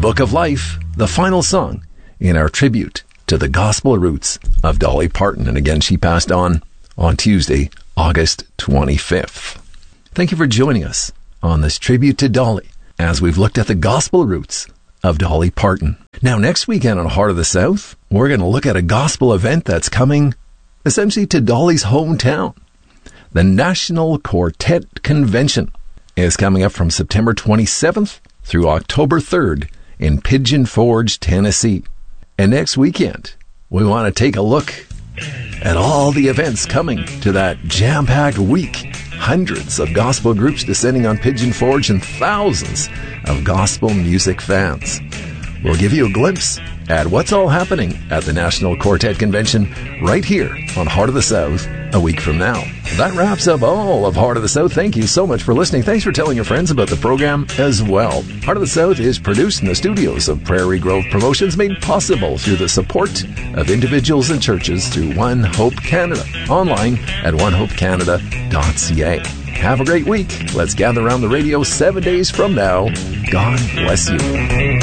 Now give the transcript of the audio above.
Book of Life, the final song in our tribute to the gospel roots of Dolly Parton. And again, she passed on Tuesday, August 25th. Thank you for joining us on this tribute to Dolly as we've looked at the gospel roots of Dolly Parton. Now, next weekend on Heart of the South, we're going to look at a gospel event that's coming essentially to Dolly's hometown. The National Quartet Convention is coming up from September 27th through October 3rd in Pigeon Forge, Tennessee. And next weekend, we want to take a look at all the events coming to that jam-packed week. Hundreds of gospel groups descending on Pigeon Forge and thousands of gospel music fans. We'll give you a glimpse at what's all happening at the National Quartet Convention right here on Heart of the South a week from now. That wraps up all of Heart of the South. Thank you so much for listening. Thanks for telling your friends about the program as well. Heart of the South is produced in the studios of Prairie Grove Promotions, made possible through the support of individuals and churches through One Hope Canada, online at onehopecanada.ca. Have a great week. Let's gather around the radio 7 days from now. God bless you.